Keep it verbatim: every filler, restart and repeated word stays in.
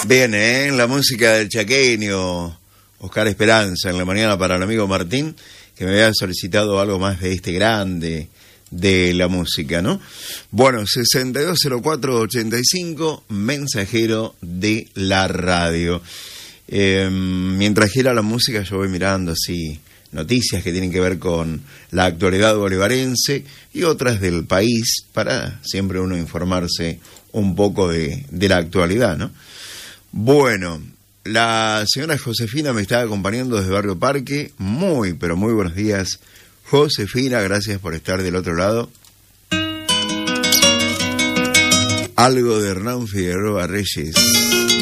Bien, ¿eh? La música del chaqueño Oscar Esperanza en la mañana para el amigo Martín, que me había solicitado algo más de este grande de la música, ¿no? Bueno, sesenta y dos cero cuatro ochenta y cinco, mensajero de la radio. Eh, mientras gira la música yo voy mirando así noticias que tienen que ver con la actualidad bolivarense y otras del país, para siempre uno informarse un poco de, de la actualidad, ¿no? Bueno, la señora Josefina me está acompañando desde Barrio Parque. Muy, pero muy buenos días, Josefina, gracias por estar del otro lado. Algo de Hernán Figueroa Reyes.